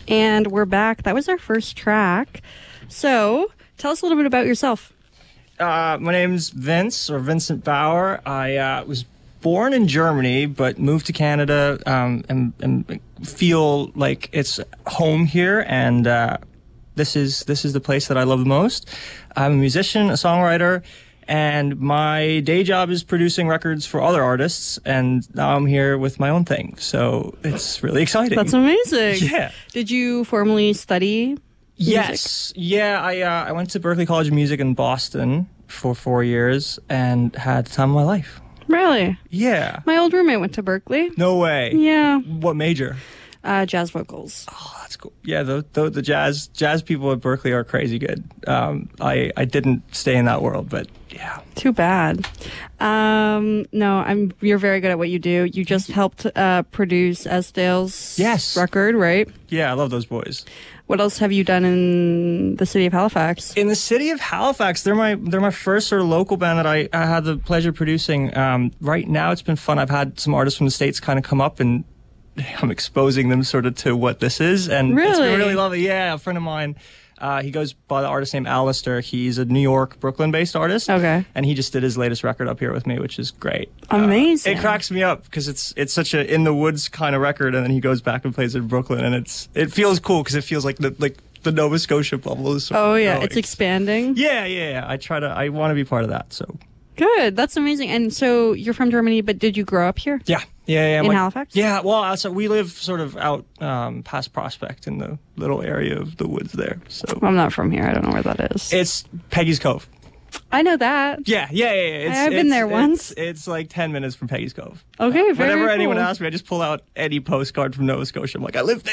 And we're back. That was our first track. So, tell us a little bit about yourself. My name's Vince, or Vincent Bauer. I was born in Germany, but moved to Canada and feel like it's home here. And this is the place that I love the most. I'm a musician, a songwriter, and my day job is producing records for other artists. And now I'm here with my own thing, so it's really exciting. That's amazing. Yeah. Did you formally study music? Yes. Yeah, I went to Berklee College of Music in Boston for 4 years and had the time of my life. Really? Yeah. My old roommate went to Berklee. No way. Yeah. What major? Jazz vocals. Oh, that's cool. Yeah, the jazz people at Berklee are crazy good. I didn't stay in that world, but yeah. Too bad. No, you're very good at what you do. You just helped produce Esdale's record, right? Yeah, I love those boys. What else have you done in the city of Halifax? In the city of Halifax, they're my first sort of local band that I had the pleasure of producing. Right now, it's been fun. I've had some artists from the States kind of come up, and I'm exposing them sort of to what this is, and it's been really lovely. Yeah, a friend of mine, he goes by the artist name Alistair. He's a New York, Brooklyn-based artist. Okay. And he just did his latest record up here with me, which is great. Amazing. It cracks me up because it's such a in the woods kind of record, and then he goes back and plays in Brooklyn, and it feels cool because it feels like the Nova Scotia bubble is. It's expanding. Yeah. I want to be part of that. So. Good. That's amazing. And so you're from Germany, but did you grow up here? Yeah. In Halifax? Yeah. Well, so we live sort of out past Prospect in the little area of the woods there. So I'm not from here. I don't know where that is. It's Peggy's Cove. I know that. Yeah. I've been there once. It's like 10 minutes from Peggy's Cove. Okay, very Whenever cool. anyone asks me, I just pull out any postcard from Nova Scotia. I'm like, I live there.